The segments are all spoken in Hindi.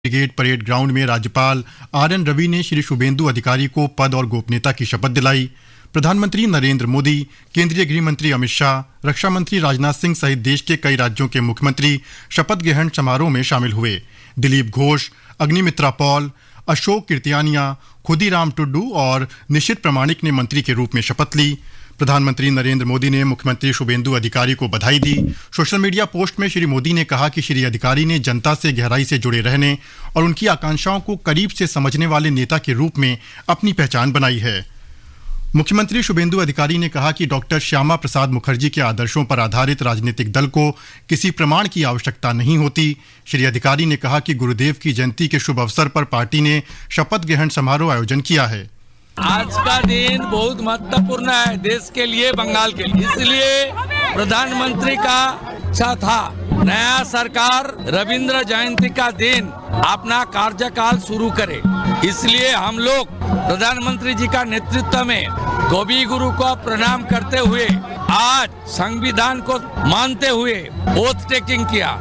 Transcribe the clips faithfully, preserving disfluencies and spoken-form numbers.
ब्रिगेड परेड ग्राउंड में राज्यपाल आर एन रवि ने श्री शुभेंदु अधिकारी को पद और गोपनीयता की शपथ दिलाई। प्रधानमंत्री नरेंद्र मोदी, केंद्रीय गृह मंत्री अमित शाह, रक्षा मंत्री राजनाथ सिंह सहित देश के कई राज्यों के मुख्यमंत्री शपथ ग्रहण समारोह में शामिल हुए। दिलीप घोष, अग्निमित्रा पॉल, अशोक कीर्तियानिया, खुदीराम टुड्डू और निशित प्रामाणिक ने मंत्री के रूप में शपथ ली। प्रधानमंत्री नरेंद्र मोदी ने मुख्यमंत्री शुभेंदु अधिकारी को बधाई दी। सोशल मीडिया पोस्ट में श्री मोदी ने कहा कि श्री अधिकारी ने जनता से गहराई से जुड़े रहने और उनकी आकांक्षाओं को करीब से समझने वाले नेता के रूप में अपनी पहचान बनाई है। मुख्यमंत्री शुभेंदु अधिकारी ने कहा कि डॉक्टर श्यामा प्रसाद मुखर्जी के आदर्शों पर आधारित राजनीतिक दल को किसी प्रमाण की आवश्यकता नहीं होती। श्री अधिकारी ने कहा कि गुरुदेव की जयंती के शुभ अवसर पर पार्टी ने शपथ ग्रहण समारोह आयोजन किया है। आज का दिन बहुत महत्वपूर्ण है देश के लिए, बंगाल के लिए, इसलिए प्रधानमंत्री का इच्छा था नया सरकार रविंद्र जयंती का दिन अपना कार्यकाल शुरू करे। इसलिए हम लोग प्रधानमंत्री जी का नेतृत्व में कवि गुरु को प्रणाम करते हुए आज संविधान को मानते हुए ओथ टेकिंग किया।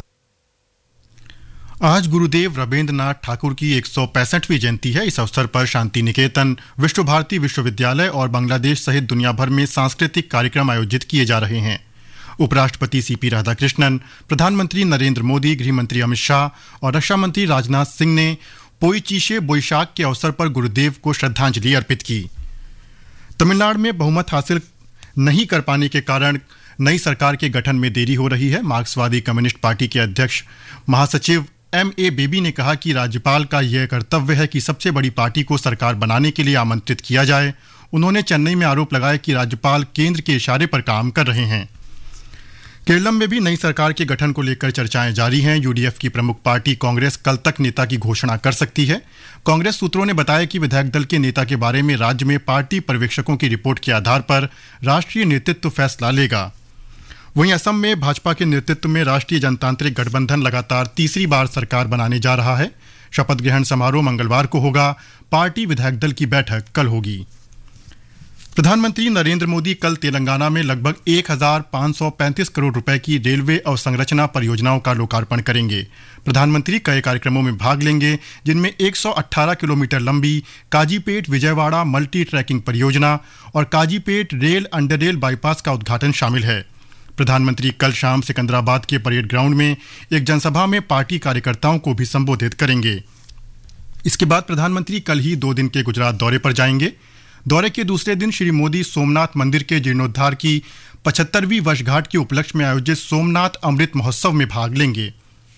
आज गुरुदेव रविंद्रनाथ ठाकुर की एक सौ पैंसठवीं जयंती है। इस अवसर पर शांति निकेतन, विश्व भारती विश्वविद्यालय और बांग्लादेश सहित दुनिया भर में सांस्कृतिक कार्यक्रम आयोजित किए जा रहे हैं। उपराष्ट्रपति सीपी राधाकृष्णन, प्रधानमंत्री नरेंद्र मोदी, गृह मंत्री अमित शाह और रक्षा मंत्री राजनाथ सिंह ने पोईचीशे बोईशाख के अवसर पर गुरुदेव को श्रद्धांजलि अर्पित की। तमिलनाडु में बहुमत हासिल नहीं कर पाने के कारण नई सरकार के गठन में देरी हो रही है। मार्क्सवादी कम्युनिस्ट पार्टी के अध्यक्ष महासचिव एम ए बेबी ने कहा कि राज्यपाल का यह कर्तव्य है कि सबसे बड़ी पार्टी को सरकार बनाने के लिए आमंत्रित किया जाए। उन्होंने चेन्नई में आरोप लगाया कि राज्यपाल केंद्र के इशारे पर काम कर रहे हैं। केरलम में भी नई सरकार के गठन को लेकर चर्चाएं जारी हैं। यूडीएफ की प्रमुख पार्टी कांग्रेस कल तक नेता की घोषणा कर सकती है। कांग्रेस सूत्रों ने बताया कि विधायक दल के नेता के बारे में राज्य में पार्टी पर्यवेक्षकों की रिपोर्ट के आधार पर राष्ट्रीय नेतृत्व फैसला लेगा। वहीं असम में भाजपा के नेतृत्व में राष्ट्रीय जनतांत्रिक गठबंधन लगातार तीसरी बार सरकार बनाने जा रहा है। शपथ ग्रहण समारोह मंगलवार को होगा। पार्टी विधायक दल की बैठक कल होगी। प्रधानमंत्री नरेंद्र मोदी कल तेलंगाना में लगभग एक हजार पाँच सौ पैंतीस करोड़ रुपए की रेलवे अवसंरचना परियोजनाओं का लोकार्पण करेंगे। प्रधानमंत्री कई कार्यक्रमों में भाग लेंगे, जिनमें एक सौ अठारह किलोमीटर लंबी काजीपेट विजयवाड़ा मल्टी ट्रैकिंग परियोजना और काजीपेट रेल अंडररेल बाईपास का उद्घाटन शामिल है। प्रधानमंत्री कल शाम सिकंदराबाद के परेड ग्राउंड में एक जनसभा में पार्टी कार्यकर्ताओं को भी संबोधित करेंगे। इसके बाद प्रधानमंत्री कल ही दो दिन के गुजरात दौरे पर जाएंगे। दौरे के दूसरे दिन श्री मोदी सोमनाथ मंदिर के जीर्णोद्धार की पचहत्तरवीं वर्षगांठ के उपलक्ष्य में आयोजित सोमनाथ अमृत महोत्सव में भाग लेंगे।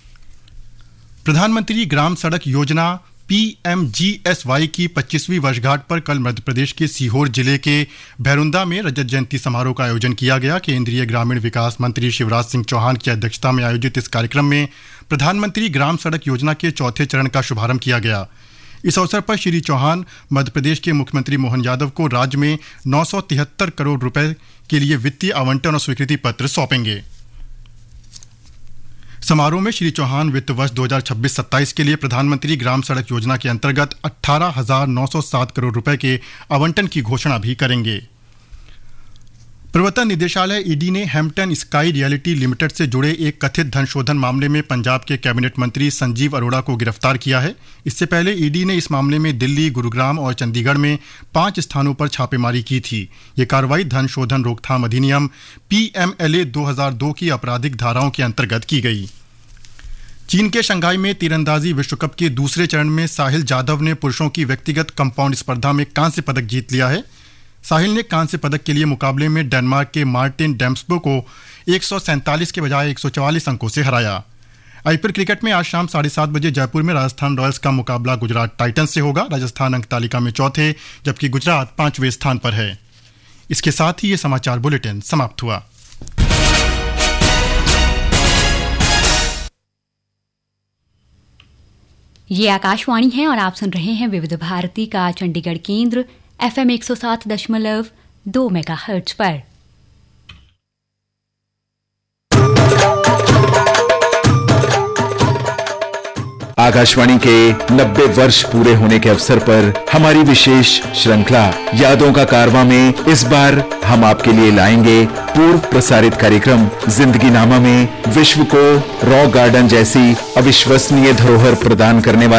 प्रधानमंत्री ग्राम सड़क योजना P M G S Y की पच्चीसवीं वर्षगांठ पर कल मध्य प्रदेश के सीहोर जिले के भैरुंदा में रजत जयंती समारोह का आयोजन किया गया। केंद्रीय ग्रामीण विकास मंत्री शिवराज सिंह चौहान की अध्यक्षता में आयोजित इस कार्यक्रम में प्रधानमंत्री ग्राम सड़क योजना के चौथे चरण का शुभारंभ किया गया। इस अवसर पर श्री चौहान मध्य प्रदेश के मुख्यमंत्री मोहन यादव को राज्य में नौ सौ तिहत्तर करोड़ रुपए के लिए वित्तीय आवंटन और स्वीकृति पत्र सौंपेंगे। समारोह में श्री चौहान वित्त वर्ष दो हज़ार छब्बीस सत्ताईस के लिए प्रधानमंत्री ग्राम सड़क योजना के अंतर्गत अठारह हजार नौ सौ सात करोड़ रुपए के आवंटन की घोषणा भी करेंगे। प्रवर्तन निदेशालय ईडी ने हैम्पटन स्काई रियलिटी लिमिटेड से जुड़े एक कथित धन शोधन मामले में पंजाब के कैबिनेट मंत्री संजीव अरोड़ा को गिरफ्तार किया है। इससे पहले ईडी ने इस मामले में दिल्ली, गुरुग्राम और चंडीगढ़ में पांच स्थानों पर छापेमारी की थी। ये कार्रवाई धन शोधन रोकथाम अधिनियम पी एम एल ए दो हज़ार दो की आपराधिक धाराओं के अंतर्गत की गई। चीन के शंघाई में तीरंदाजी विश्व कप के दूसरे चरण में साहिल जाधव ने पुरुषों की व्यक्तिगत कंपाउंड स्पर्धा में कांस्य पदक जीत लिया है। साहिल ने कांस्य पदक के लिए मुकाबले में डेनमार्क के मार्टिन डेम्सबो को एक सौ सैंतालीस के बजाय एक सौ चवालीस अंकों से हराया। आईपीएल क्रिकेट में आज शाम साढ़े सात बजे जयपुर में राजस्थान रॉयल्स का मुकाबला गुजरात टाइटंस से होगा। राजस्थान अंक तालिका में चौथे जबकि गुजरात पांचवें स्थान पर है। इसके साथ ही ये समाचार बुलेटिन समाप्त हुआ। ये आकाशवाणी है और आप सुन रहे हैं विविध भारती का चंडीगढ़ केंद्र एफ एम एक सौ सात दशमलव दो मेगा हर्ट्ज पर। आकाशवाणी के नब्बे वर्ष पूरे होने के अवसर पर हमारी विशेष श्रृंखला यादों का कारवां में इस बार हम आपके लिए लाएंगे पूर्व प्रसारित कार्यक्रम जिंदगी नामा में विश्व को रॉक गार्डन जैसी अविश्वसनीय धरोहर प्रदान करने वाले